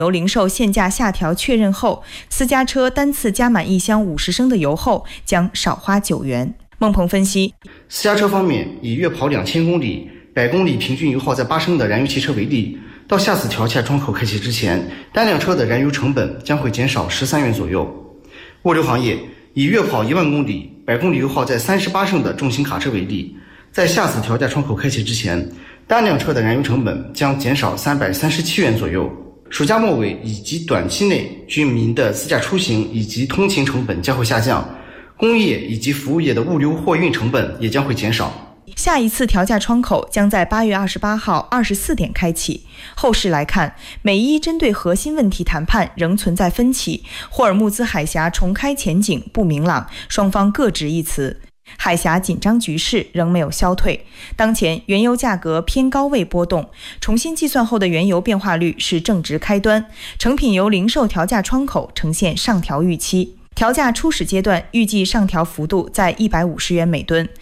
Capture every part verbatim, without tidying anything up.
油零售限价下调确认后，私家车单次加满一箱五十升的油后将少花九元。孟鹏分析， 私家车方面，以月跑两千公里、百公里平均油耗在八升的燃油汽车为例，到下次调价窗口开启之前，单辆车的燃油成本将会减少十三元左右。物流行业，以月跑一万公里、百公里油耗在三十八升的重型卡车为例，在下次调价窗口开启之前，单辆车的燃油成本将减少三百三十七元左右。暑假末尾以及短期内，居民的自驾出行以及通勤成本将会下降，工业以及服务业的物流货运成本也将会减少。 下一次调价窗口将在八月二十八号二十四点开启。后市来看，美伊针对核心问题谈判仍存在分歧，霍尔木兹海峡重开前景不明朗，双方各执一词。海峡紧张局势仍没有消退，当前原油价格偏高位波动，重新计算后的原油变化率是正值开端，成品油零售调价窗口呈现上调预期，调价初始阶段预计上调幅度在一百五十元每吨。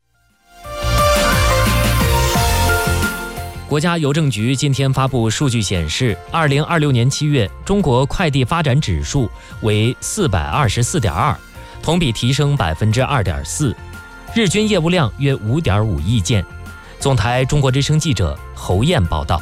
国家邮政局今天发布数据显示，二零二六年七月，中国快递发展指数为四百二十四点二，同比提升百分之二点四，日均业务量约五点五亿件。总台中国之声记者侯燕报道。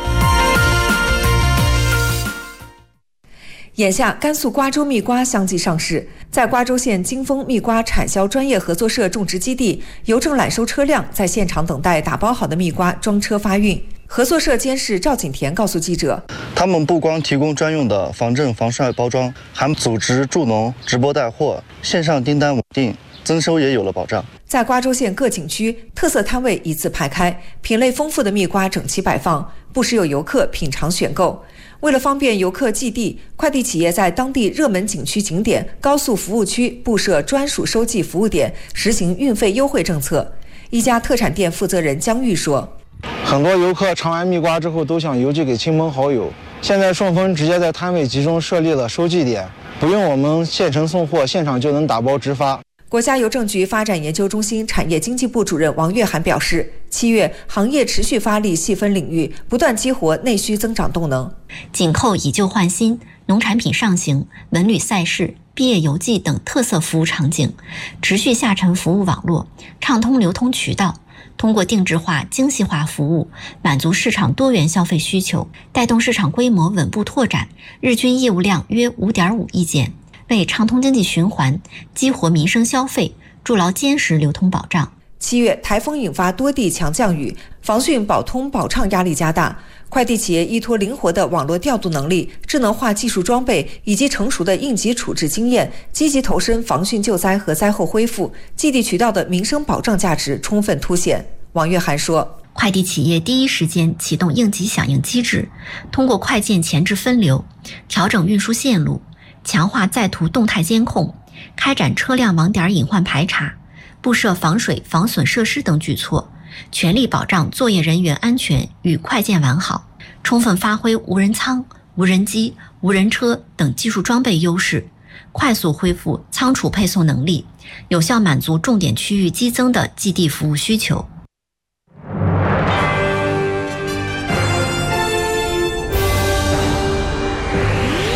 眼下，甘肃瓜州蜜瓜相继上市。在瓜州县金峰蜜瓜产销专业合作社种植基地，邮政揽收车辆在现场等待打包好的蜜瓜装车发运。合作社监事赵景田告诉记者， 他们不光提供专用的防震防晒包装，还组织助农、直播带货，线上订单稳定，增收也有了保障。 在瓜州县各景区，特色摊位一字排开，品类丰富的蜜瓜整齐摆放，不时有游客品尝选购。为了方便游客寄递，快递企业在当地热门景区景点、高速服务区布设专属收寄服务点，实行运费优惠政策。一家特产店负责人姜玉说， 很多游客尝完蜜瓜之后都想邮寄给亲朋好友，现在顺丰直接在摊位集中设立了收寄点，不用我们现成送货，现场就能打包直发。 国家邮政局发展研究中心产业经济部主任王月涵表示，七月行业持续发力细分领域，不断激活内需增长动能。 紧扣以旧换新、农产品上行、文旅赛事、毕业邮寄等特色服务场景，持续下沉服务网络，畅通流通渠道，通过定制化、精细化服务，满足市场多元消费需求，带动市场规模稳步拓展，日均业务量约 五点五亿件。为畅通经济循环、激活民生消费、筑牢坚实流通保障。 七月，台风引发多地强降雨，防汛保通保畅压力加大。快递企业依托灵活的网络调度能力、智能化技术装备以及成熟的应急处置经验，积极投身防汛救灾和灾后恢复，寄递渠道的民生保障价值充分凸显。王月涵说， 快递企业第一时间启动应急响应机制，通过快件前置分流、调整运输线路、强化在途动态监控，开展车辆网点隐患排查，布设防水防损设施等举措，全力保障作业人员安全与快件完好，充分发挥无人仓、无人机、无人车等技术装备优势，快速恢复仓储配送能力，有效满足重点区域激增的寄递服务需求。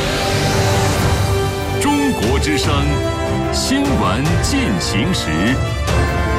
之声新闻进行时。